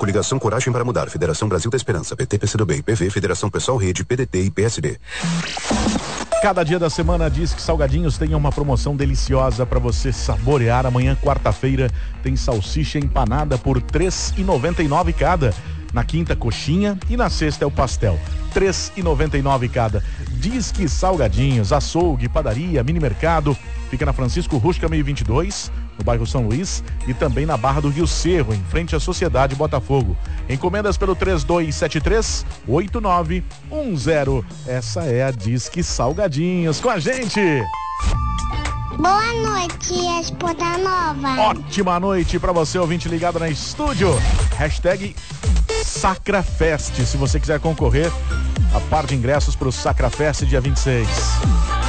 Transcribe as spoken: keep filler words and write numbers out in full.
Coligação Coragem para Mudar, Federação Brasil da Esperança, P T, P C do B, P V, Federação Pessoal Rede, P D T e P S D. Cada dia da semana diz que Salgadinhos tem uma promoção deliciosa para você saborear. Amanhã, quarta-feira, tem salsicha empanada por três reais e noventa e nove centavos cada. Na quinta, coxinha e na sexta é o pastel. três reais e noventa e nove centavos cada. Diz que Salgadinhos, açougue, padaria, mini mercado. Fica na Francisco Rusca mil e vinte e dois, no bairro São Luís, e também na Barra do Rio Cerro, em frente à Sociedade Botafogo. Encomendas pelo três dois sete três, oito nove um zero. Essa é a Disque Salgadinhos. Com a gente! Boa noite, Esposa Nova. Ótima noite pra você, ouvinte ligado na estúdio. Hashtag Sacrafest. Se você quiser concorrer a par de ingressos pro Sacrafest dia vinte e seis.